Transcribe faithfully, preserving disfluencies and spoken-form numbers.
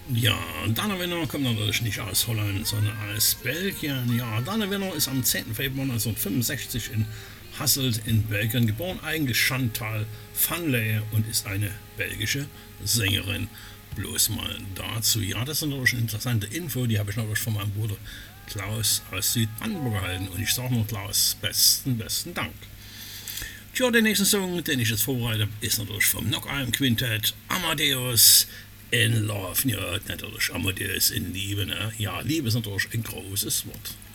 Ja, Dana Winner kommt natürlich nicht aus Holland, sondern aus Belgien. Ja, Dana Winner ist am zehnten Februar neunzehnhundertfünfundsechzig in Hasselt in Belgien geboren, eigentlich Chantal van Leyen, und ist eine belgische Sängerin. Bloß mal dazu. Ja, das ist natürlich eine interessante Info, die habe ich natürlich von meinem Bruder Klaus aus Südbrandenburg erhalten. Und ich sage nur Klaus, besten, besten Dank. Tja, der nächste Song, den ich jetzt vorbereite, ist natürlich vom Knock-Arm Quintett, Amadeus in Love. Ja, natürlich Amadeus in Liebe. Ne? Ja, Liebe ist natürlich ein großes Wort.